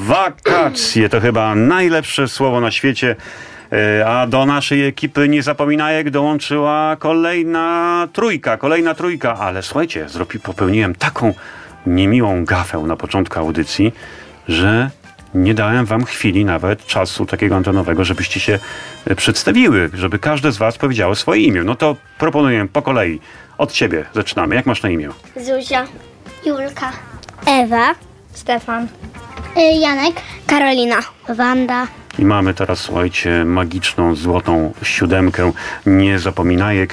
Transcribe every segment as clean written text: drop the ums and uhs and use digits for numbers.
Wakacje to chyba najlepsze słowo na świecie. A do naszej ekipy niezapominajek dołączyła kolejna trójka. Ale słuchajcie, popełniłem taką niemiłą gafę na początku audycji, że nie dałem wam chwili nawet czasu takiego antenowego, żebyście się przedstawiły, żeby każde z was powiedziało swoje imię. No to proponuję po kolei. Od ciebie zaczynamy. Jak masz na imię? Zuzia. Julka. Ewa. Stefan. Janek. Karolina. Wanda. I mamy teraz, słuchajcie, magiczną, złotą siódemkę niezapominajek.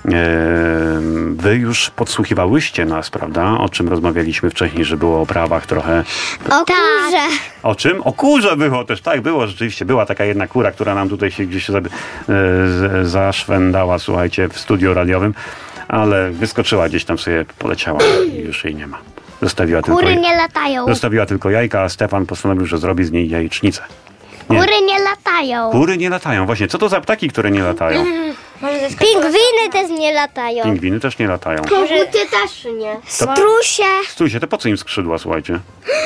Wy już podsłuchiwałyście nas, prawda? O czym rozmawialiśmy wcześniej, że było o prawach trochę. O kurze. O czym? O kurze było też, tak, było rzeczywiście. Była taka jedna kura, która nam tutaj się gdzieś zaszwendała, słuchajcie, w studiu radiowym, ale wyskoczyła gdzieś tam sobie, poleciała i już jej nie ma. Kury nie latają. Zostawiła tylko jajka, a Stefan postanowił, że zrobi z niej jajecznicę. Nie. Kury nie latają. Kury nie latają. Właśnie, co to za ptaki, które nie latają? Pingwiny też nie latają. Pingwiny też nie latają. Koguty też nie. Strusie. To po co im skrzydła, słuchajcie?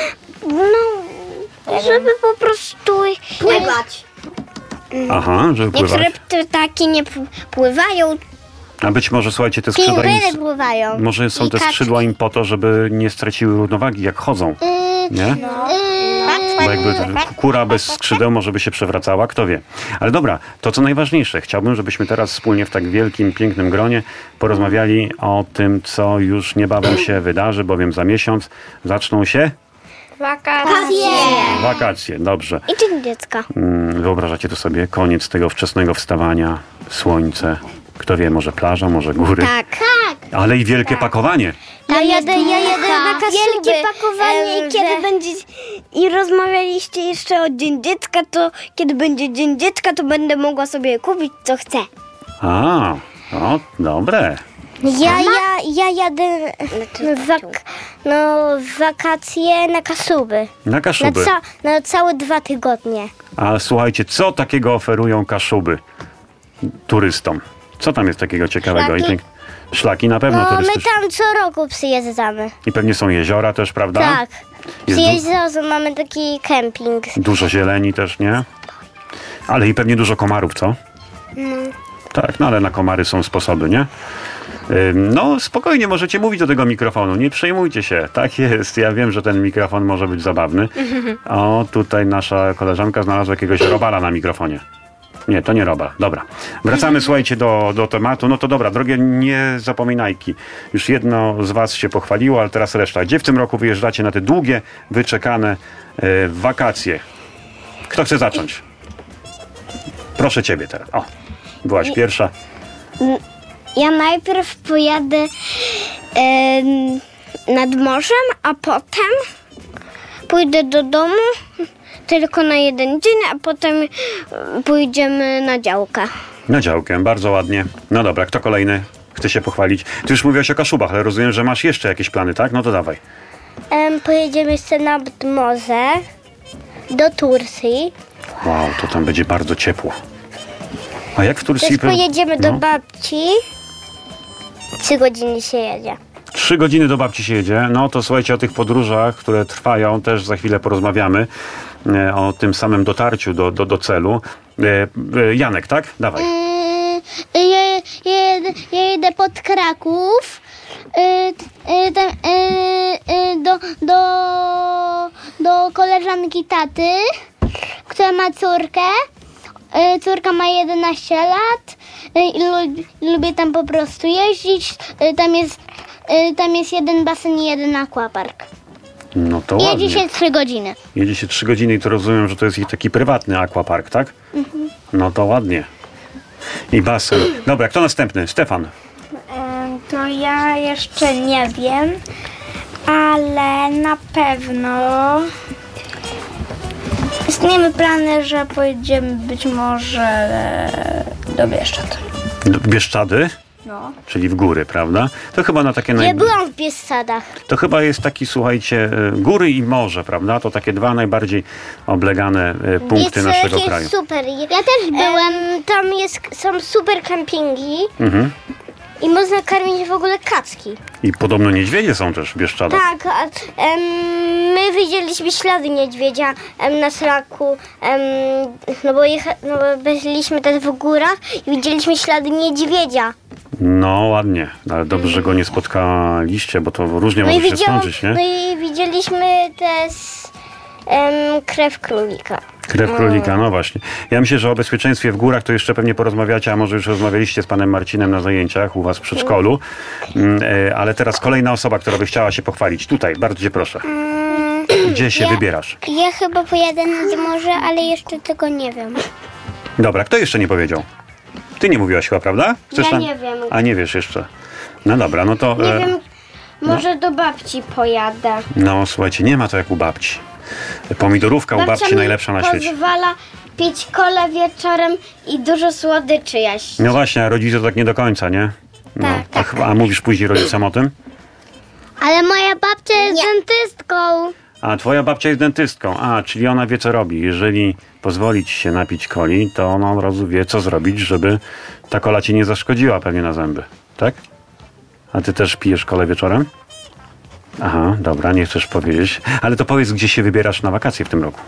No, żeby po prostu Pływać. Aha, żeby pływać. niektóre ptaki nie pływają. A być może, słuchajcie, te skrzydła Pingwiny pływają. może są I te skrzydła im po to, żeby nie straciły równowagi, jak chodzą. Nie? Bo jakby kura bez skrzydeł może by się przewracała, kto wie. Ale dobra, to co najważniejsze. Chciałbym, żebyśmy teraz wspólnie w tak wielkim, pięknym gronie porozmawiali o tym, co już niebawem się wydarzy, bowiem za miesiąc zaczną się wakacje. Dobrze. I dzień dziecka. Wyobrażacie to sobie? Koniec tego wczesnego wstawania, słońce. Kto wie, może plaża, może góry. Tak. Ale i wielkie pakowanie. Ja jadę na Kasuby. Wielkie pakowanie i kiedy będzie... I rozmawialiście jeszcze o Dzień Dziecka, to kiedy będzie Dzień Dziecka, to będę mogła sobie kupić, co chcę. A, no dobre. Ja jadę w wakacje na Kasuby. Na Kaszuby. Na całe 2 tygodnie. A słuchajcie, co takiego oferują Kaszuby turystom? Co tam jest takiego ciekawego? Szlaki. Szlaki na pewno No, my turystyczne. tam co roku przyjeżdżamy. I pewnie są jeziora też, prawda? Tak. Jest Przyjeżdżamy, mamy taki kemping. dużo zieleni też, nie? Ale i pewnie dużo komarów, co? Tak, no ale na komary są sposoby, nie? No spokojnie, możecie mówić do tego mikrofonu, nie przejmujcie się. Tak jest, ja wiem, że ten mikrofon może być zabawny. O, tutaj nasza koleżanka znalazła jakiegoś robala na mikrofonie. Nie, to nie robal. Dobra. Wracamy, słuchajcie, do tematu. No to dobra, drogie niezapominajki. Już jedno z was się pochwaliło, ale teraz reszta. Gdzie w tym roku wyjeżdżacie na te długie, wyczekane wakacje? Kto chce zacząć? Proszę ciebie teraz. O, byłaś pierwsza. Ja najpierw pojadę nad morzem, a potem pójdę do domu tylko na 1 dzień, a potem pójdziemy na działkę. Na działkę, bardzo ładnie. No dobra, kto kolejny chce się pochwalić? Ty już mówiłaś o Kaszubach, ale rozumiem, że masz jeszcze jakieś plany, tak? No to dawaj. Pojedziemy jeszcze nad morze do Turcji. Wow, to tam będzie bardzo ciepło. A jak w Turcji? Też pojedziemy do babci. 3 godziny się jedzie. 3 godziny do babci się jedzie. No to słuchajcie, o tych podróżach, które trwają, też za chwilę porozmawiamy. O tym samym dotarciu do celu. Janek, tak? Dawaj. Ja jedę pod Kraków do koleżanki taty, która ma córkę. Córka ma 11 lat i lubię tam po prostu jeździć. Tam jest 1 basen i 1 aquapark. No to ładnie. Jedzie się 3 godziny. Jedzie się 3 godziny i to rozumiem, że to jest ich taki prywatny aquapark, tak? No to ładnie. I basen. Dobra, kto następny? Stefan. To ja jeszcze nie wiem, ale na pewno istniejemy plany, że pojedziemy być może do Bieszczad. Bieszczady? No. Czyli w góry, prawda? To chyba na takie Ja byłam w Bieszczadach. To chyba jest taki, słuchajcie, góry i morze, prawda? To takie 2 najbardziej oblegane punkty naszego jest kraju. super. Ja też byłem. Tam są super kempingi. I można karmić w ogóle kaczki. I podobno niedźwiedzie są też w Bieszczadach. Tak, my widzieliśmy ślady niedźwiedzia na szlaku, no bo byliśmy też w górach i widzieliśmy ślady niedźwiedzia. No ładnie, ale dobrze, że go nie spotkaliście, bo to różnie może się skończyć, nie? No i widzieliśmy też krew królika. Krew królika, no właśnie. Ja myślę, że o bezpieczeństwie w górach to jeszcze pewnie porozmawiacie, a może już rozmawialiście z panem Marcinem na zajęciach u was w przedszkolu. Ale teraz kolejna osoba, która by chciała się pochwalić. Tutaj, bardzo cię proszę. Gdzie się wybierasz? Ja chyba pojadę nad morze, ale jeszcze tego nie wiem. Dobra, kto jeszcze nie powiedział? Ty nie mówiłaś chyba, prawda? Ja nie wiem. A nie wiesz jeszcze. No dobra, no to... Nie wiem, może do babci pojadę. No słuchajcie, nie ma to jak u babci. Pomidorówka u babci najlepsza na świecie. Pozwala pić kolę wieczorem i dużo słodyczy jeść. No właśnie, a rodzice to tak nie do końca, nie? No. Tak. A mówisz później rodzicom o tym? Ale moja babcia jest dentystką. A twoja babcia jest dentystką. A, czyli ona wie, co robi. Jeżeli pozwoli ci się napić coli, to ona od razu wie, co zrobić, żeby ta kola ci nie zaszkodziła pewnie na zęby. Tak? A ty też pijesz kolę wieczorem? Aha, dobra, nie chcesz powiedzieć. Ale to powiedz, gdzie się wybierasz na wakacje w tym roku.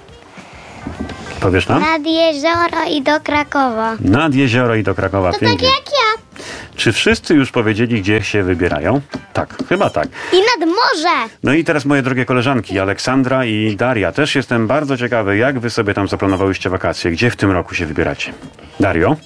Powiesz nam? Nad jezioro i do Krakowa. Nad jezioro i do Krakowa. To Pięknie. tak jak ja. Czy wszyscy już powiedzieli, gdzie się wybierają? Tak, chyba tak. I nad morze. No i teraz moje drogie koleżanki, Aleksandra i Daria. Też jestem bardzo ciekawy, jak wy sobie tam zaplanowałyście wakacje. Gdzie w tym roku się wybieracie? Dario?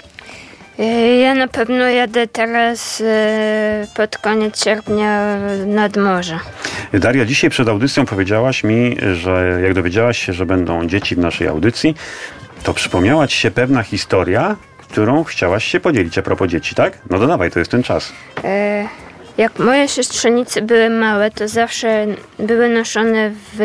Ja na pewno jadę teraz pod koniec sierpnia nad morze. Daria, dzisiaj przed audycją powiedziałaś mi, że jak dowiedziałaś się, że będą dzieci w naszej audycji, to przypomniała ci się pewna historia, którą chciałaś się podzielić a propos dzieci, tak? No to dawaj, to jest ten czas. Jak moje siostrzenice były małe, to zawsze były noszone w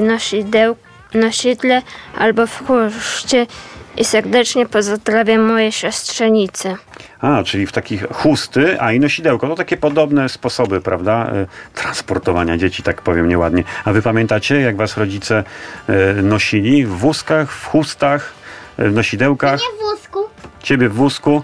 nosidle albo w chustce i serdecznie pozdrawiam moje siostrzenice. A, czyli w takich chusty, a i nosidełko. To takie podobne sposoby, prawda? Transportowania dzieci, tak powiem nieładnie. A wy pamiętacie, jak was rodzice nosili w wózkach, w chustach, w nosidełkach? Nie w wózku. Ciebie w wózku?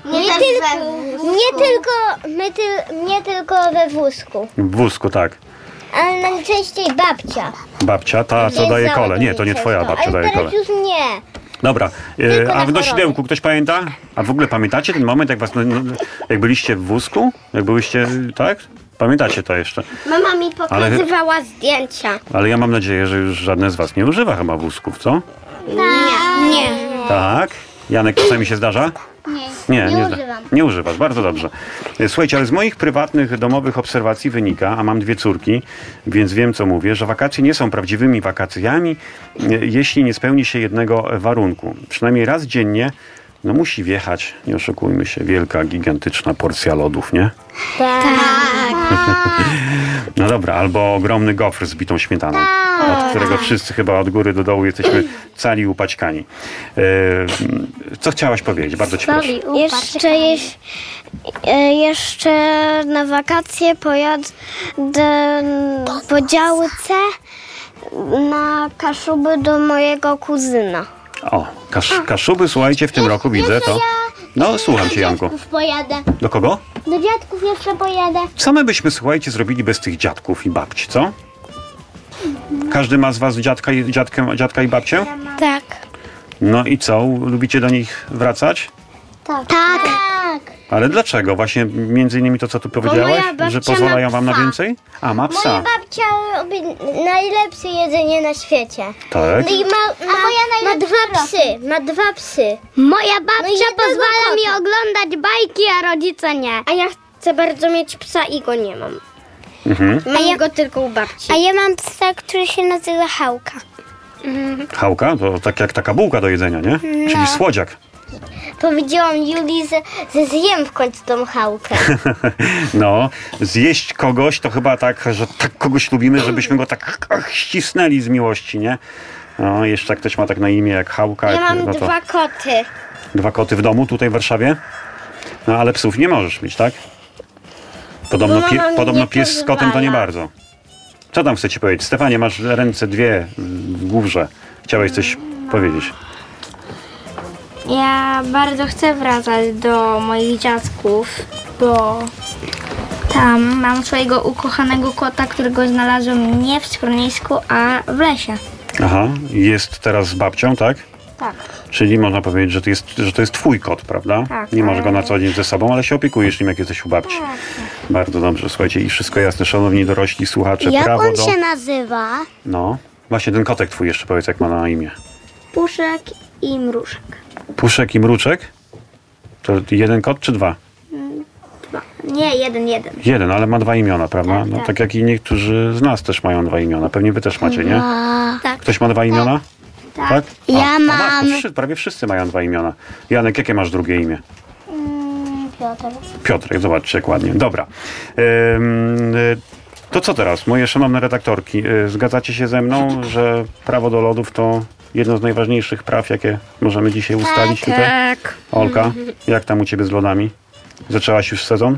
Nie tylko we wózku. W wózku, tak. Ale najczęściej babcia. Babcia, ta co daje kole. Nie, to nie twoja babcia daje kole. Ale teraz już nie. Dobra, Tylko a na w nosidełku chorobę. ktoś pamięta? A w ogóle pamiętacie ten moment, jak was, jak byliście w wózku? Jak byłyście, tak? Pamiętacie to jeszcze? Mama mi pokazywała zdjęcia. Ale ja mam nadzieję, że już żadne z was nie używa chyba wózków, co? Nie. Tak. Janek, czasami się zdarza? Nie używam. Nie używasz, bardzo dobrze. Słuchajcie, ale z moich prywatnych, domowych obserwacji wynika, a mam 2 córki, więc wiem, co mówię, że wakacje nie są prawdziwymi wakacjami, jeśli nie spełni się jednego warunku. Przynajmniej raz dziennie no musi wjechać, nie oszukujmy się, wielka, gigantyczna porcja lodów, nie? Tak. No dobra, albo ogromny gofr z bitą śmietaną, od którego wszyscy chyba od góry do dołu jesteśmy cali upaćkani. Co chciałaś powiedzieć? Bardzo cię proszę. Jeszcze na wakacje pojadę po działce na Kaszuby do mojego kuzyna. O, Kaszuby, słuchajcie, w tym roku widzę to. No, słucham cię, Janku. Do dziadków pojadę. Do kogo? Do dziadków jeszcze pojadę. Co my byśmy, słuchajcie, zrobili bez tych dziadków i babci, co? Każdy ma z was dziadka i babcię? Tak. No i co? Lubicie do nich wracać? Tak. Ale dlaczego? Właśnie między innymi to, co tu powiedziałaś? moja babcia Że pozwalają ma wam na psa. więcej? A, ma psa. Moja babcia robi najlepsze jedzenie na świecie. Tak? No i ma 2 psy. Ma 2 psy. Moja babcia pozwala mi oglądać bajki, a rodzice nie. A ja chcę bardzo mieć psa i go nie mam. Mam go tylko u babci. A ja mam psa, który się nazywa Hałka. Chałka? To tak jak taka bułka do jedzenia, nie? Czyli słodziak. Powiedziałam Julii, że zjem w końcu tą chałkę. No, zjeść kogoś to chyba tak, że tak kogoś lubimy, żebyśmy go tak ścisnęli z miłości, nie? No, jeszcze ktoś ma tak na imię jak Chałka. Ja mam no to 2 koty. 2 koty w domu tutaj w Warszawie? No, ale psów nie możesz mieć, tak? Podobno, Bo mama mi podobno nie pies z kotem to nie pozwala. bardzo. Co tam chcecie powiedzieć? Stefanie, masz ręce 2 w górze. Chciałeś coś powiedzieć? Ja bardzo chcę wracać do moich dziadków, bo Tam mam swojego ukochanego kota, którego znalazłem nie w schronisku, a w lesie. Aha, jest teraz z babcią, tak? Tak. Czyli można powiedzieć, że to jest twój kot, prawda? Tak, Nie masz go na co dzień ze sobą, ale się opiekujesz nim, jak jesteś u babci. Tak. Bardzo dobrze, słuchajcie, i wszystko jasne, szanowni dorośli słuchacze, Jak prawo on do... się nazywa? No, właśnie ten kotek twój jeszcze powiedz, jak ma na imię. Puszek i Mruszek. Puszek i Mruczek? To jeden kot czy dwa? Nie, jeden. Jeden, ale ma dwa imiona, prawda? Tak, No tak. tak jak i niektórzy z nas też mają dwa imiona. Pewnie wy też macie, nie? Tak. Ktoś ma dwa imiona? Tak. Ja No mam... prawie wszyscy mają dwa imiona. Janek, jakie masz drugie imię? Piotr. Piotrek, zobaczcie jak ładnie. Dobra. To co teraz? Moje szanowne redaktorki, zgadzacie się ze mną, że prawo do lodów to jedno z najważniejszych praw, jakie możemy dzisiaj ustalić tutaj? Tak. Olka, jak tam u ciebie z lodami? Zaczęłaś już sezon?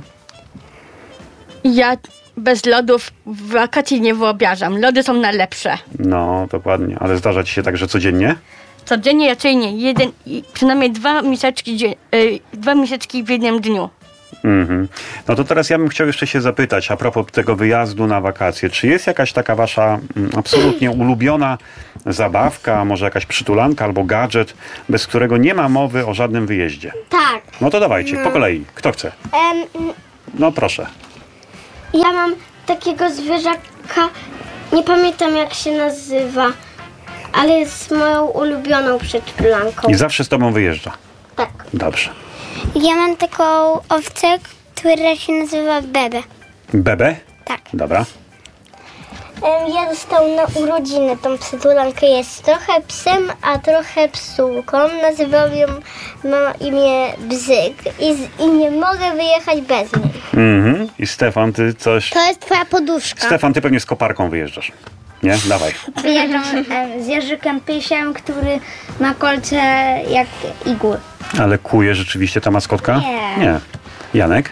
Ja bez lodów w wakacji nie wyobrażam. Lody są najlepsze. No, dokładnie. Ale zdarza ci się tak, że codziennie? Codziennie raczej nie. Przynajmniej dwa miseczki w jednym dniu. Mhm. No to teraz ja bym chciał jeszcze się zapytać a propos tego wyjazdu na wakacje. Czy jest jakaś taka wasza absolutnie ulubiona zabawka, może jakaś przytulanka albo gadżet, bez którego nie ma mowy o żadnym wyjeździe? Tak. No to dawajcie, po kolei. Kto chce? No proszę. Ja mam takiego zwierzaka, nie pamiętam jak się nazywa, ale jest moją ulubioną przytulanką. I zawsze z tobą wyjeżdża. Tak. Dobrze. Ja mam taką owcę, która się nazywa Bebe. Bebe? Tak. Dobra. Ja dostałam na urodziny tą przytulankę. Jest trochę psem, a trochę psułką. Nazywam ją, ma imię Bzyk i nie mogę wyjechać bez niej. Mhm. I Stefan, ty coś... To jest twoja poduszka. Stefan, ty pewnie z koparką wyjeżdżasz. Nie? Dawaj. Wyjeżdżam z Jerzykiem Pysiem, który ma kolce jak igły. Ale kuje rzeczywiście ta maskotka? Nie. Janek?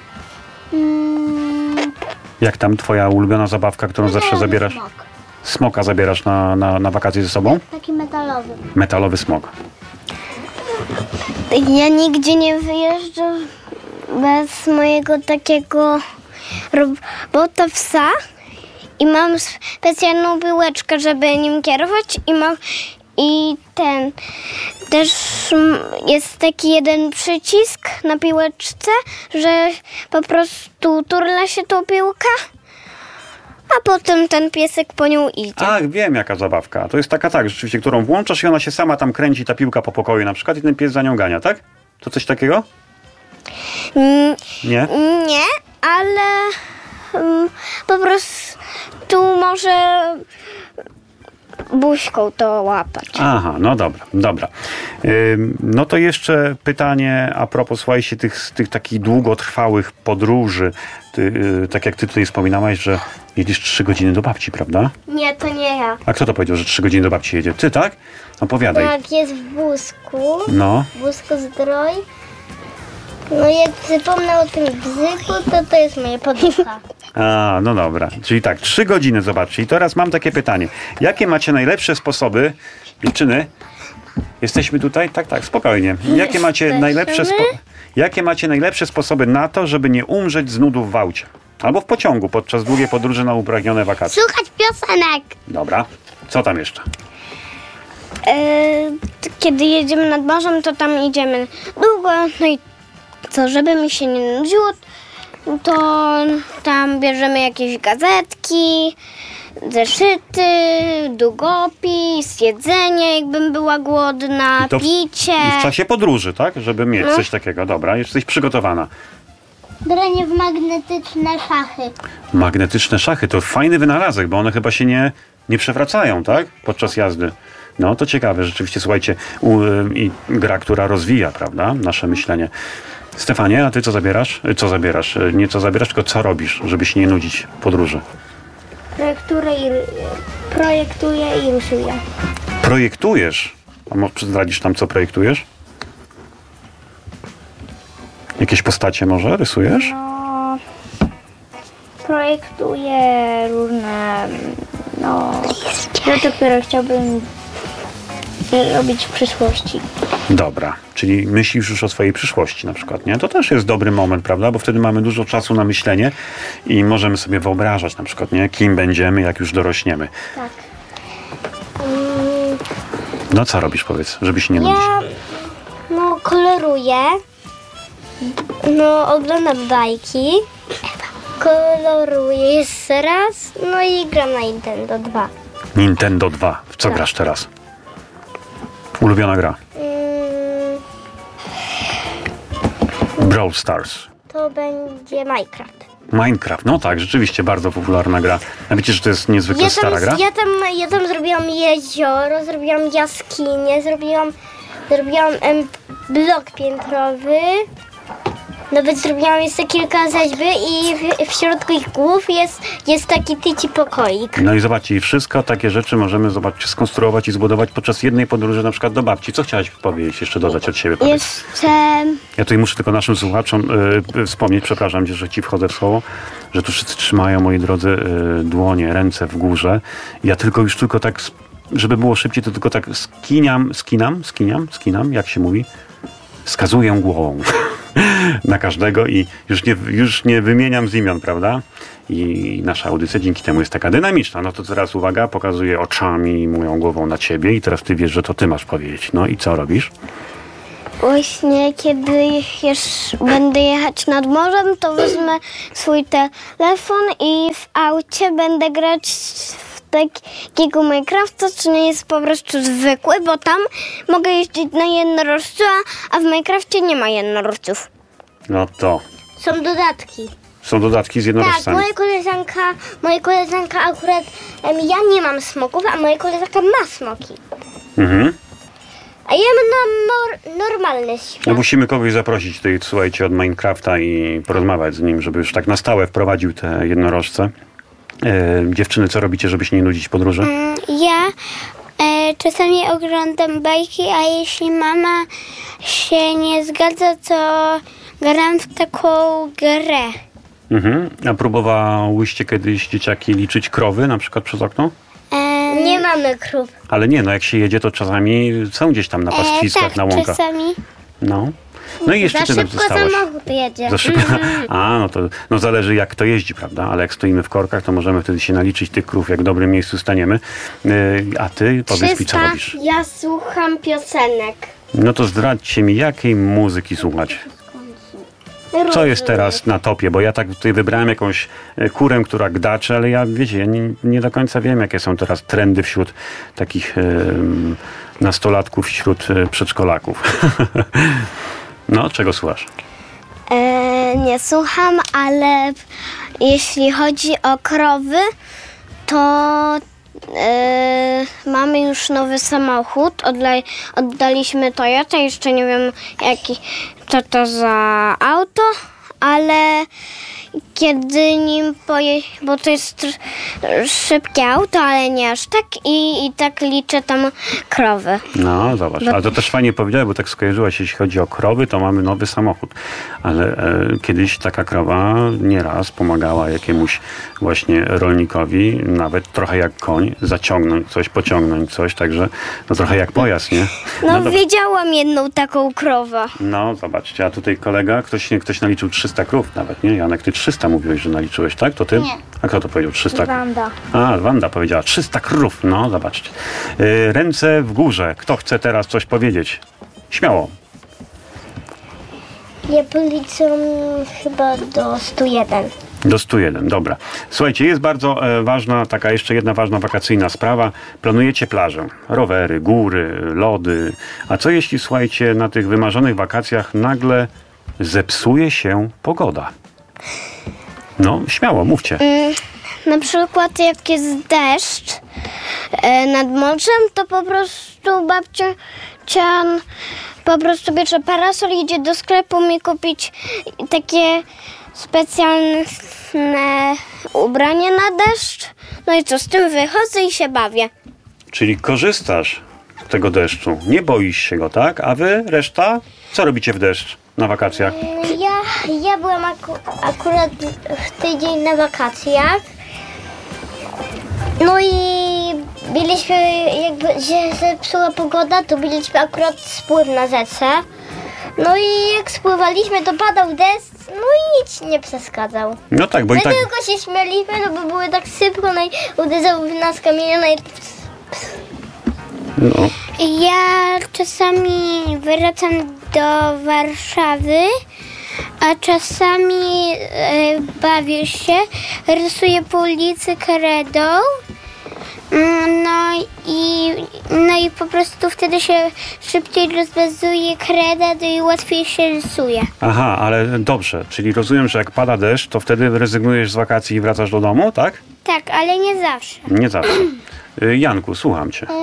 Jak tam twoja ulubiona zabawka, którą zawsze zabierasz? Smok. Smoka zabierasz na wakacje ze sobą? Taki metalowy. Metalowy smok. Ja nigdzie nie wyjeżdżam bez mojego takiego robota psa i mam specjalną piłeczkę, żeby nim kierować i też jest taki jeden przycisk na piłeczce, że po prostu turla się tą piłkę, a potem ten piesek po nią idzie. Ach, wiem jaka zabawka. To jest taka rzeczywiście, którą włączasz i ona się sama tam kręci, ta piłka po pokoju na przykład i ten pies za nią gania, tak? To coś takiego? Nie? Nie, ale po prostu może buźką to łapać. Aha, no dobra. No to jeszcze pytanie a propos, słuchajcie, tych takich długotrwałych podróży. Tak jak ty tutaj wspominałaś, że jedziesz 3 godziny do babci, prawda? Nie, to nie ja. A kto to powiedział, że 3 godziny do babci jedzie? Ty, tak? Opowiadaj. Jak jest w wózku, No. Zdroj. No jak przypomnę o tym Bzyku, to jest moja poduszka. A, no dobra. Czyli tak, 3 godziny, zobaczcie. I teraz mam takie pytanie. Jakie macie najlepsze sposoby, dziewczyny? Jesteśmy tutaj? Tak, spokojnie. Jakie macie najlepsze sposoby na to, żeby nie umrzeć z nudów w aucie? Albo w pociągu podczas długiej podróży na upragnione wakacje? Słuchać piosenek. Dobra. Co tam jeszcze? Kiedy jedziemy nad morzem, to tam idziemy długo, no i co, żeby mi się nie nudziło, to tam bierzemy jakieś gazetki, zeszyty, długopis, jedzenie, jakbym była głodna, picie. I w czasie podróży, tak? Żeby mieć coś takiego. Dobra, jesteś przygotowana. Granie w magnetyczne szachy. Magnetyczne szachy to fajny wynalazek, bo one chyba się nie przewracają, tak? Podczas jazdy. No to ciekawe, rzeczywiście, słuchajcie, i gra, która rozwija, prawda? Nasze myślenie. Stefanie, a ty co zabierasz? Co zabierasz? Nie co zabierasz, tylko co robisz, żeby się nie nudzić w podróży? Projektuję i rysuję. Projektujesz? A może zdradzisz nam, co projektujesz? Jakieś postacie może rysujesz? No, projektuję różne rzeczy, które chciałbym robić w przyszłości. Dobra, czyli myślisz już o swojej przyszłości na przykład, nie? To też jest dobry moment, prawda? Bo wtedy mamy dużo czasu na myślenie i możemy sobie wyobrażać na przykład, nie? Kim będziemy, jak już dorośniemy. Tak. No co robisz, powiedz, żeby się nie nudzić? Ja koloruję. Oglądam bajki. Koloruję jeszcze raz. No i gram na Nintendo 2. Nintendo 2. W co Tak. grasz teraz? Ulubiona gra? Brawl Stars. To będzie Minecraft. Minecraft. No tak, rzeczywiście bardzo popularna gra. A wiecie, że to jest niezwykle stara gra? Ja tam zrobiłam jezioro, zrobiłam jaskinię, zrobiłam blok piętrowy. Nawet zrobiłam jeszcze kilka rzeźby i w środku ich głów jest taki tyci pokoik. No i zobaczcie, i wszystko takie rzeczy możemy, zobaczcie, skonstruować i zbudować podczas jednej podróży na przykład do babci. Co chciałaś powiedzieć, jeszcze dodać od siebie? Powiedz. Jeszcze... Ja tutaj muszę tylko naszym słuchaczom wspomnieć, przepraszam cię, że ci wchodzę w słowo, że tu wszyscy trzymają, moi drodzy, dłonie, ręce w górze. Ja tylko tak, żeby było szybciej, to tylko tak skinam, jak się mówi? Wskazuję głową na każdego i już nie wymieniam z imion, prawda? I nasza audycja dzięki temu jest taka dynamiczna. No to teraz uwaga, pokazuję oczami moją głową na ciebie i teraz ty wiesz, że to ty masz powiedzieć. No i co robisz? Właśnie kiedy już będę jechać nad morzem, to wezmę swój telefon i w aucie będę grać w takiego Minecrafta, co nie jest po prostu zwykły, bo tam mogę jeździć na jednorożcu, a w Minecrafcie nie ma jednorożców. No to Są dodatki. są dodatki z Tak, jednorożcami. moja koleżanka akurat, ja nie mam smoków, a moja koleżanka ma smoki. Mhm. A ja mam normalny świat. No musimy kogoś zaprosić tutaj, słuchajcie, od Minecrafta i porozmawiać z nim, żeby już tak na stałe wprowadził te jednorożce. Dziewczyny, co robicie, żeby się nie nudzić w podróży? Ja czasami oglądam bajki, a jeśli mama się nie zgadza, to gram w taką grę. Mhm. A próbowałyście kiedyś, dzieciaki, liczyć krowy na przykład przez okno? Nie mamy krów. Ale nie, no jak się jedzie, to czasami są gdzieś tam na pastwiskach, tak, na łąkach. czasami. No. No i jeszcze Za ty nam szybko zostałaś. samochód jedzie. Za szybko. A, no to zależy jak kto jeździ, prawda? Ale jak stoimy w korkach, to możemy wtedy się naliczyć tych krów, jak w dobrym miejscu staniemy. A ty powiedz mi, co robisz? Ja słucham piosenek. No to zdradźcie mi, jakiej muzyki słuchać. Co jest teraz na topie? Bo ja tak tutaj wybrałem jakąś kurę, która gdaczy, ale ja, wiecie, ja nie do końca wiem, jakie są teraz trendy wśród takich nastolatków, wśród przedszkolaków. No, czego słuchasz? Nie słucham, ale jeśli chodzi o krowy, to mamy już nowy samochód. Oddaliśmy Toyota, jeszcze nie wiem co to za auto, ale kiedy nim bo to jest szybkie auto, ale nie aż tak i tak liczę tam krowy. No, zobacz. Ale to też fajnie powiedziałeś, bo tak skojarzyłaś, jeśli chodzi o krowy, to mamy nowy samochód. Ale kiedyś taka krowa nieraz pomagała jakiemuś właśnie rolnikowi, nawet trochę jak koń, zaciągnąć coś, pociągnąć coś, także no trochę jak pojazd, nie? No widziałam jedną taką krowę. No, zobaczcie, a tutaj kolega, ktoś naliczył 300 krów nawet, nie? Janek, ty 300 mówiłeś, że naliczyłeś, tak? To ty? Nie. A kto to powiedział? 300? Wanda. A, Wanda powiedziała 300 krów. No, zobaczcie. Ręce w górze. Kto chce teraz coś powiedzieć? Śmiało. Ja policzę chyba do 101. Do 101, dobra. Słuchajcie, jest bardzo ważna, taka jeszcze jedna ważna wakacyjna sprawa. Planujecie plażę, rowery, góry, lody. A co jeśli, słuchajcie, na tych wymarzonych wakacjach nagle zepsuje się pogoda? No, śmiało, mówcie. Na przykład jak jest deszcz nad morzem, to po prostu babcia po prostu bierze parasol i idzie do sklepu mi kupić takie specjalne ubranie na deszcz. No i co, z tym wychodzę i się bawię. Czyli korzystasz z tego deszczu, nie boisz się go, tak? A wy, reszta, co robicie w deszcz na wakacjach? Ja byłam akurat w tydzień na wakacjach. No i byliśmy, jakby się zepsuła pogoda, to byliśmy akurat spływ na rzece. No i jak spływaliśmy, to padał deszcz, no i nic nie przeszkadzał. No tak, bo i My tak... tylko się śmieliśmy, no bo były tak szybko, no i uderzały w nas kamienie, no i... No. Ja czasami wracam do Warszawy, a czasami bawię się, rysuję po ulicy kredą. No i po prostu wtedy się szybciej rozwiązuje kreda, no i łatwiej się rysuje. Aha, ale dobrze, czyli rozumiem, że jak pada deszcz, to wtedy rezygnujesz z wakacji i wracasz do domu, tak? Tak, ale nie zawsze. Nie zawsze. Janku, słucham cię.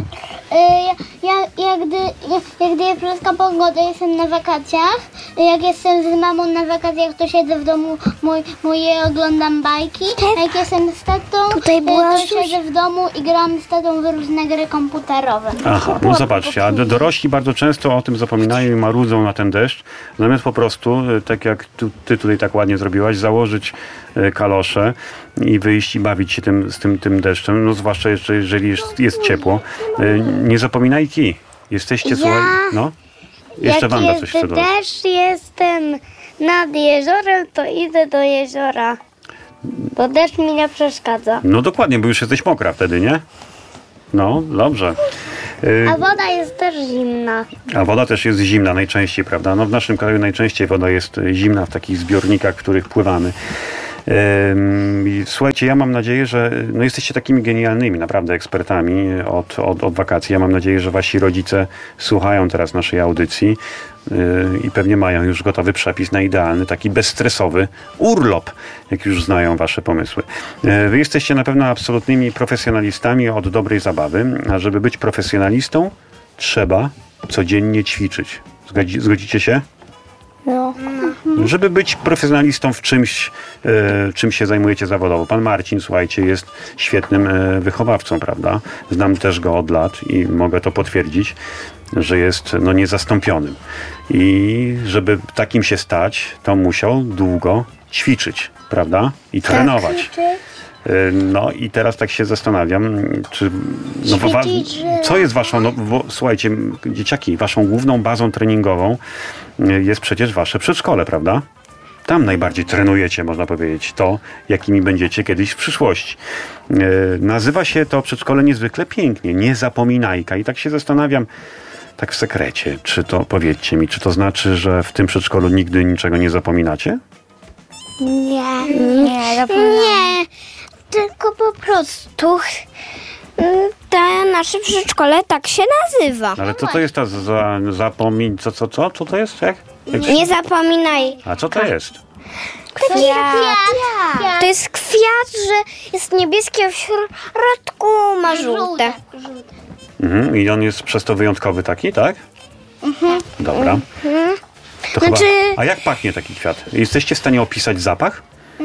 Gdy jest polska pogoda, jestem na wakacjach. Jak jestem z mamą na wakacjach, to siedzę w domu moje oglądam bajki. A jak jestem z tatą, to siedzę w domu i gram z tatą w różne gry komputerowe. Aha, no zobaczcie, a dorośli bardzo często o tym zapominają i marudzą na ten deszcz, zamiast po prostu, tak jak ty tutaj tak ładnie zrobiłaś, założyć kalosze i wyjść i bawić się tym deszczem, no zwłaszcza jeszcze jeżeli jest ciepło. Nie zapominaj kij. Jesteście, słuchaj, no? Jeszcze Wanda coś chce dodać. Też jestem nad jeziorem, to idę do jeziora. Bo deszcz mi nie przeszkadza. No dokładnie, bo już jesteś mokra wtedy, nie? No, dobrze. A woda jest też zimna. A woda też jest zimna najczęściej, prawda? No w naszym kraju najczęściej woda jest zimna w takich zbiornikach, w których pływamy. Słuchajcie, ja mam nadzieję, że no jesteście takimi genialnymi naprawdę ekspertami od wakacji. Ja mam nadzieję, że wasi rodzice słuchają teraz naszej audycji i pewnie mają już gotowy przepis na idealny, taki bezstresowy urlop, jak już znają wasze pomysły. Wy jesteście na pewno absolutnymi profesjonalistami od dobrej zabawy, a żeby być profesjonalistą, trzeba codziennie ćwiczyć. Zgodzicie się? No. Żeby być profesjonalistą w czymś, czym się zajmujecie zawodowo. Pan Marcin, słuchajcie, jest świetnym wychowawcą, prawda? Znam też go od lat i mogę to potwierdzić, że jest no, niezastąpionym. I żeby takim się stać, to musiał długo ćwiczyć, prawda? I trenować. No i teraz tak się zastanawiam, czy co jest waszą, no bo słuchajcie, dzieciaki, waszą główną bazą treningową jest przecież wasze przedszkole, prawda? Tam najbardziej trenujecie, można powiedzieć, to, jakimi będziecie kiedyś w przyszłości. Nazywa się to przedszkole niezwykle pięknie, Niezapominajka. I tak się zastanawiam, tak w sekrecie, czy to, powiedzcie mi, czy to znaczy, że w tym przedszkolu nigdy niczego nie zapominacie? Nie, tylko po prostu nasze przedszkole tak się nazywa. Ale co to jest ta co to jest? Jak Nie zapominaj. A co to jest? Kwiat. To jest kwiat, że jest niebieski, a w środku ma żółte. Mhm. I on jest przez to wyjątkowy taki, tak? Dobra. To Znaczy- chyba... A jak pachnie taki kwiat? Jesteście w stanie opisać zapach?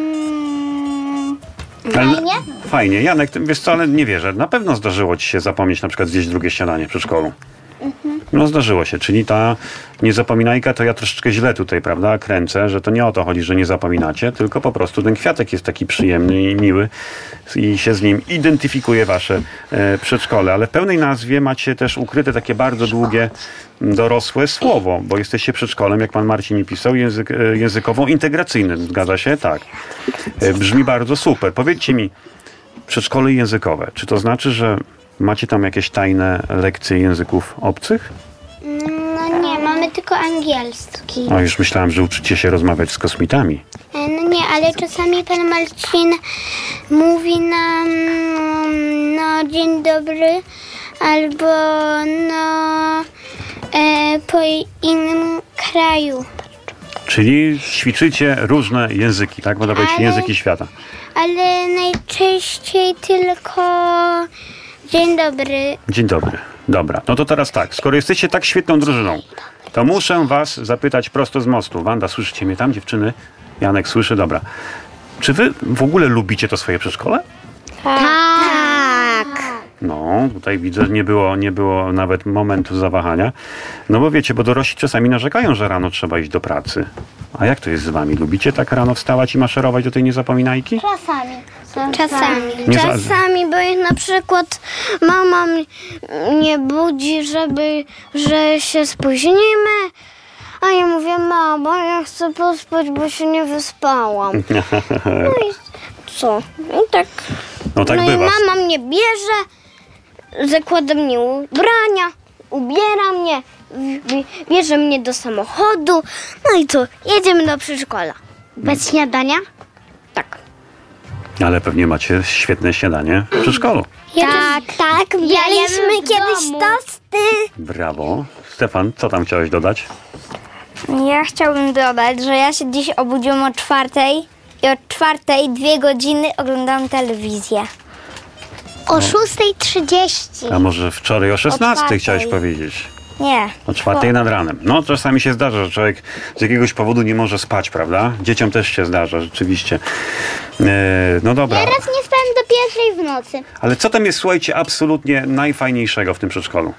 Fajnie? Fajnie. Janek, wiesz co, ale nie wierzę. Na pewno zdarzyło ci się zapomnieć na przykład zjeść drugie śniadanie w przedszkolu. No zdarzyło się, czyli ta niezapominajka to ja troszeczkę źle tutaj, prawda, kręcę, że to nie o to chodzi, że nie zapominacie, tylko po prostu ten kwiatek jest taki przyjemny i miły i się z nim identyfikuje wasze przedszkole, ale w pełnej nazwie macie też ukryte takie bardzo długie, dorosłe słowo, bo jesteście przedszkolem, jak pan Marcin mi pisał, językowo-integracyjnym, zgadza się? Tak. Brzmi bardzo super. Powiedzcie mi, przedszkole językowe, czy to znaczy, że macie tam jakieś tajne lekcje języków obcych? No nie, mamy tylko angielski. O, już myślałem, że uczycie się rozmawiać z kosmitami. No nie, ale czasami pan Marcin mówi nam no dzień dobry albo no po innym kraju. Czyli ćwiczycie różne języki, tak? Można powiedzieć języki świata. Ale najczęściej tylko dzień dobry. Dzień dobry. Dobra, no to teraz tak. Skoro jesteście tak świetną drużyną, to muszę was zapytać prosto z mostu. Wanda, słyszycie mnie tam, dziewczyny? Janek słyszy, dobra. Czy wy w ogóle lubicie to swoje przedszkole? Tak. No, tutaj widzę, nie było nawet momentu zawahania. No bo wiecie, bo dorośli czasami narzekają, że rano trzeba iść do pracy. A jak to jest z wami? Lubicie tak rano wstawać i maszerować do tej niezapominajki? Czasami. Nie za- Czasami, bo jak na przykład mama mnie budzi, że się spóźnimy, a ja mówię, mamo, ja chcę pospać, bo się nie wyspałam. No i co? I tak. No tak No i bywa. mama mnie bierze, zakłada mnie ubrania, ubiera mnie, bierze mnie do samochodu, no i co? Jedziemy do przedszkola. Bez śniadania? Tak. Ale pewnie macie świetne śniadanie w przedszkolu. Tak, mieliśmy jemy w kiedyś domu. tosty. Brawo. Stefan, co tam chciałeś dodać? Ja chciałbym dodać, że ja się dziś obudziłam o 4:00 i od 4:00 2 godziny oglądałam telewizję. O 6:30. A może wczoraj o 16 czwartej. chciałeś powiedzieć? Nie. O 4 nad ranem. No czasami się zdarza, że człowiek z jakiegoś powodu nie może spać, prawda? Dzieciom też się zdarza, rzeczywiście. No dobra. Ja raz nie spałem do 1:00 w nocy. Ale co tam jest, słuchajcie, absolutnie najfajniejszego w tym przedszkolu?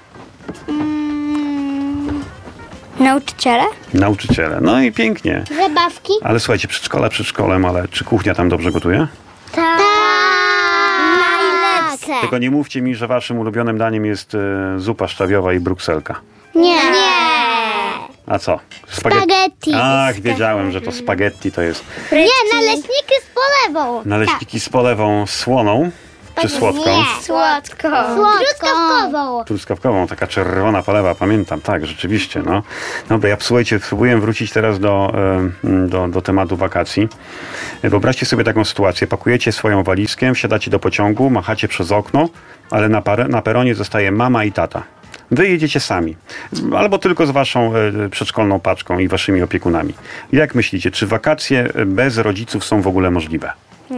Nauczyciele? Nauczyciele. No i pięknie. Zabawki? Ale słuchajcie, przedszkolem, ale czy kuchnia tam dobrze gotuje? Tak. Najlepsze. Tylko nie mówcie mi, że waszym ulubionym daniem jest zupa szczawiowa i brukselka. Nie. A co? Spaghetti. Ach, wiedziałem, że to spaghetti to jest Nie, naleśniki z polewą. naleśniki z polewą słoną czy słodką? Słodko. Truskawkową. Truskawkową, taka czerwona polewa, pamiętam, tak, rzeczywiście, no. Dobra, ja słuchajcie, spróbuję wrócić teraz do tematu wakacji. Wyobraźcie sobie taką sytuację, pakujecie swoją walizkę, wsiadacie do pociągu, machacie przez okno, ale na peronie zostaje mama i tata. Wy jedziecie sami, albo tylko z waszą przedszkolną paczką i waszymi opiekunami. Jak myślicie, czy wakacje bez rodziców są w ogóle możliwe?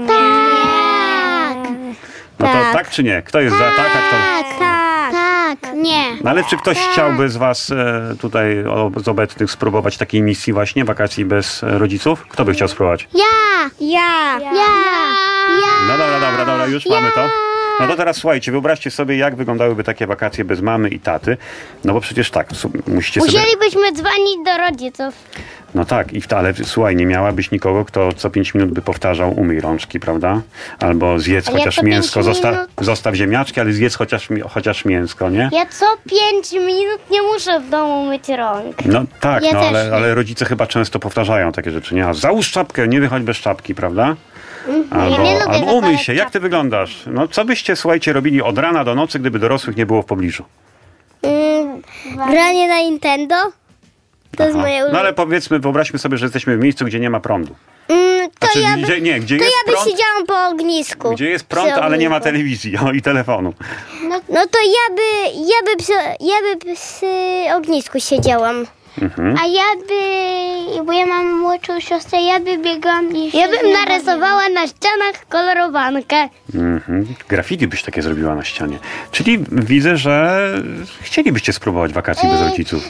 No to tak czy nie? Kto jest za tak, a kto... Tak. Nie. No ale czy ktoś chciałby z was tutaj z obecnych spróbować takiej misji właśnie, wakacji bez rodziców? Kto by chciał spróbować? Ja. No dobra, już mamy to. No to teraz słuchajcie, wyobraźcie sobie, jak wyglądałyby takie wakacje bez mamy i taty. No bo przecież tak, musicie sobie... Musielibyśmy dzwonić do rodziców. No tak, ale słuchaj, nie miałabyś nikogo, kto co 5 minut by powtarzał umyj rączki, prawda? Albo zjedz Ale chociaż co 5 mięsko, minut? zostaw ziemniaczki, ale zjedz chociaż mięsko, nie? Ja co 5 minut nie muszę w domu myć rąk. No tak, Ja no też nie. ale rodzice chyba często powtarzają takie rzeczy, nie? A załóż czapkę, nie wychodź bez czapki, prawda? Ja nie lubię Albo umyj zakładać się, jak ty wyglądasz? No co byście, słuchajcie, robili od rana do nocy, gdyby dorosłych nie było w pobliżu? Granie na Nintendo? To jest Aha. moje No ulubione. ale powiedzmy, wyobraźmy sobie, że jesteśmy w miejscu, gdzie nie ma prądu. To Znaczy, ja gdzie to jest ja by prąd, siedziałam po ognisku. gdzie jest prąd, Przy ale nie ma ognisku. telewizji i telefonu. No to ja by przy ognisku siedziałam. A bo ja mam młodszą siostrę, ja by biegłam i Ja bym narysowała na ścianach kolorowankę. Graffiti byś takie zrobiła na ścianie. Czyli widzę, że chcielibyście spróbować wakacji bez rodziców.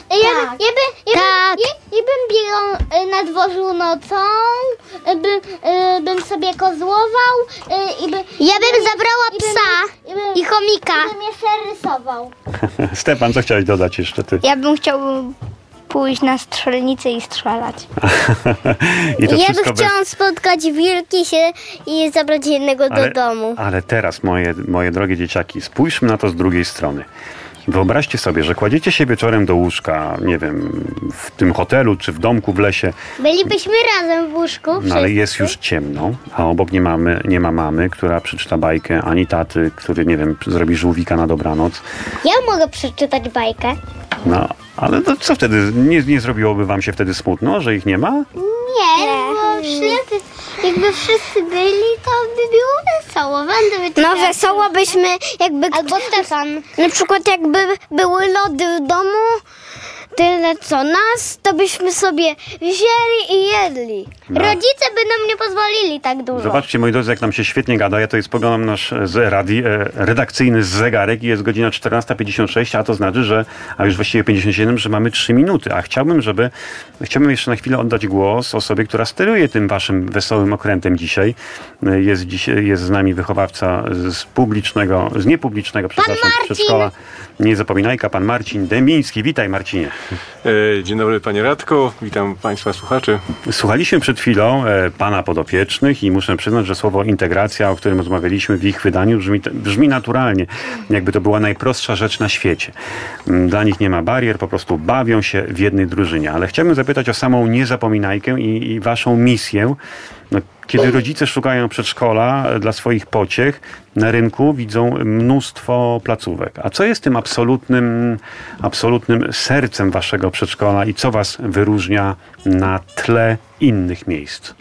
Ja bym biegał na dworzu nocą, bym sobie kozłował Ja bym zabrała psa i chomika. bym jeszcze rysował. Stefan, co chciałeś dodać jeszcze ty? Ja bym chciał pójść na strzelnicę i strzelać. I to Ja wszystko bym chciałam spotkać wilki i zabrać jednego do domu. Ale teraz, moje drogie dzieciaki, spójrzmy na to z drugiej strony. Wyobraźcie sobie, że kładziecie się wieczorem do łóżka, nie wiem, w tym hotelu czy w domku w lesie, Bylibyśmy razem w łóżku. no ale jest już ciemno, a obok nie ma mamy, która przeczyta bajkę, ani taty, który, nie wiem, zrobi żółwika na dobranoc. Ja mogę przeczytać bajkę. No, ale to co wtedy? Nie zrobiłoby wam się wtedy smutno, że ich nie ma? Nie, bo jakby wszyscy byli, to by było wesoło. No wesoło byśmy jakby... Albo Stefan. Na przykład jakby były lody w domu, tyle co nas, to byśmy sobie wzięli i jedli. No. Rodzice by nam nie pozwolili tak dużo. Zobaczcie, moi drodzy, jak nam się świetnie gada. Ja to jest spoglądam nasz redakcyjny zegarek i jest godzina 14:56, a to znaczy, a już właściwie 57, że mamy 3 minuty. A chciałbym jeszcze na chwilę oddać głos osobie, która steruje tym waszym wesołym okrętem dzisiaj. Jest z nami wychowawca z niepublicznego, przepraszam, przedszkola Niezapominajka, pan Marcin Dębiński. Witaj, Marcinie. Dzień dobry, panie Radku. Witam państwa słuchaczy. Słuchaliśmy przed chwilą pana podopiecznych i muszę przyznać, że słowo integracja, o którym rozmawialiśmy w ich wydaniu, brzmi naturalnie, jakby to była najprostsza rzecz na świecie. Dla nich nie ma barier, po prostu bawią się w jednej drużynie. Ale chciałbym zapytać o samą Niezapominajkę i waszą misję. Kiedy rodzice szukają przedszkola dla swoich pociech, na rynku widzą mnóstwo placówek. A co jest tym absolutnym sercem waszego przedszkola i co was wyróżnia na tle innych miejsc?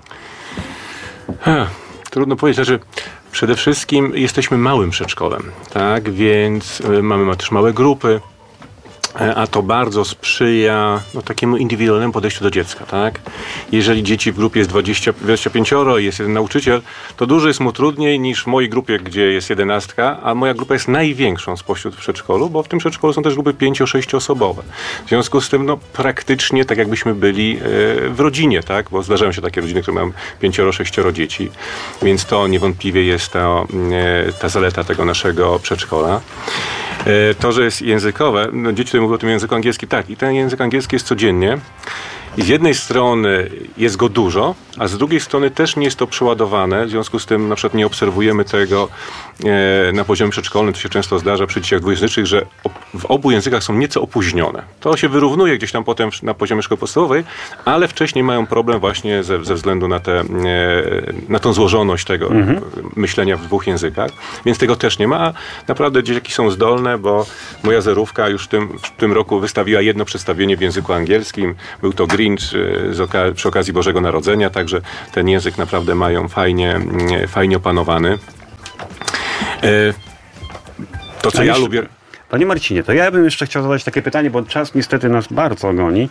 Trudno powiedzieć, przede wszystkim jesteśmy małym przedszkolem, tak? Więc mamy też małe grupy. A to bardzo sprzyja takiemu indywidualnemu podejściu do dziecka, tak? Jeżeli dzieci w grupie jest 25 i jest jeden nauczyciel, to dużo jest mu trudniej niż w mojej grupie, gdzie jest 11, a moja grupa jest największą spośród w przedszkolu, bo w tym przedszkolu są też grupy 5-6 osobowe. W związku z tym, praktycznie tak jakbyśmy byli w rodzinie, tak? Bo zdarzają się takie rodziny, które mają 5-6 dzieci, więc to niewątpliwie jest ta zaleta tego naszego przedszkola. To, że jest językowe, dzieci tutaj mówią o tym języku angielskim, tak, i ten język angielski jest codziennie. I z jednej strony jest go dużo, a z drugiej strony też nie jest to przeładowane. W związku z tym na przykład nie obserwujemy tego na poziomie przedszkolnym. To się często zdarza przy dzieciach dwujęzycznych, że w obu językach są nieco opóźnione. To się wyrównuje gdzieś tam potem na poziomie szkoły podstawowej, ale wcześniej mają problem właśnie ze względu na tą złożoność tego myślenia w 2 językach. Więc tego też nie ma. A naprawdę dzieciaki są zdolne, bo moja zerówka już w tym roku wystawiła jedno przedstawienie w języku angielskim. Był to Grinch przy okazji Bożego Narodzenia, także ten język naprawdę mają fajnie opanowany. To, co ja lubię... Panie Marcinie, to ja bym jeszcze chciał zadać takie pytanie, bo czas niestety nas bardzo goni.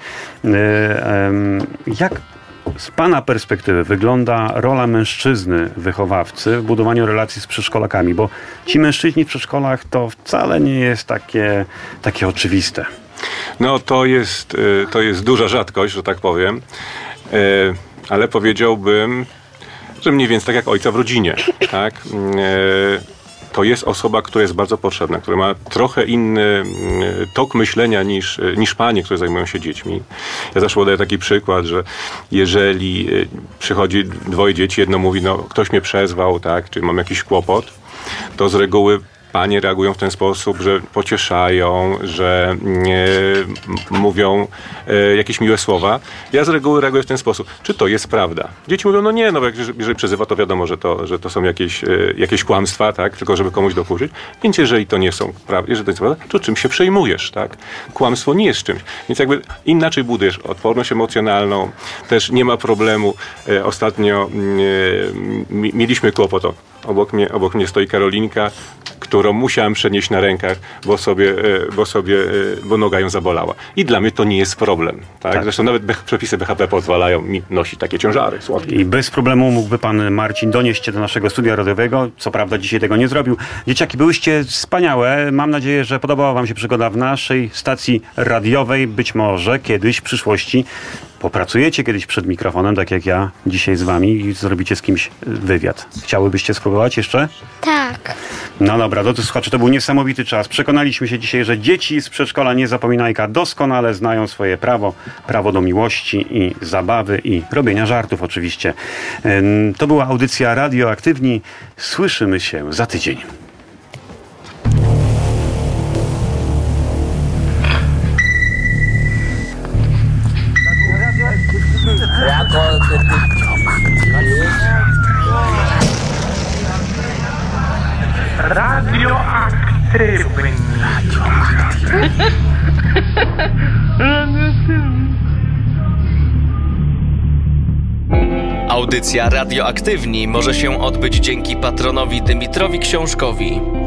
Jak z pana perspektywy wygląda rola mężczyzny wychowawcy w budowaniu relacji z przedszkolakami? Bo ci mężczyźni w przedszkolach to wcale nie jest takie oczywiste. To jest duża rzadkość, że tak powiem, ale powiedziałbym, że mniej więcej tak jak ojca w rodzinie, tak? To jest osoba, która jest bardzo potrzebna, która ma trochę inny tok myślenia niż panie, które zajmują się dziećmi. Ja zawsze podaję taki przykład, że jeżeli przychodzi 2 dzieci, jedno mówi, ktoś mnie przezwał, tak, czy mam jakiś kłopot, to z reguły panie reagują w ten sposób, że pocieszają, że mówią jakieś miłe słowa. Ja z reguły reaguję w ten sposób. Czy to jest prawda? Dzieci mówią, nie, jeżeli przezywa, to wiadomo, że to są jakieś kłamstwa, tak? Tylko żeby komuś dokuczyć. Więc jeżeli to nie są prawda, jeżeli to jest prawda, to czym się przejmujesz, tak? Kłamstwo nie jest czymś. Więc jakby inaczej budujesz odporność emocjonalną, też nie ma problemu. Ostatnio mieliśmy kłopot. Obok mnie stoi Karolinka, którą musiałem przenieść na rękach, bo noga ją zabolała. I dla mnie to nie jest problem. Tak? Zresztą nawet przepisy BHP pozwalają mi nosić takie ciężary słodkie. I bez problemu mógłby pan Marcin donieść się do naszego studia radiowego. Co prawda dzisiaj tego nie zrobił. Dzieciaki, byłyście wspaniałe. Mam nadzieję, że podobała wam się przygoda w naszej stacji radiowej. Być może kiedyś w przyszłości popracujecie kiedyś przed mikrofonem, tak jak ja dzisiaj z wami i zrobicie z kimś wywiad. Chciałybyście spróbować jeszcze? Tak. No dobra, drodzy słuchacze, to był niesamowity czas. Przekonaliśmy się dzisiaj, że dzieci z przedszkola Niezapominajka doskonale znają swoje prawo do miłości i zabawy i robienia żartów oczywiście. To była audycja Radioaktywni. Słyszymy się za tydzień. Radioaktywni. Audycja Radioaktywni może się odbyć dzięki patronowi Dymitrowi Książkowi.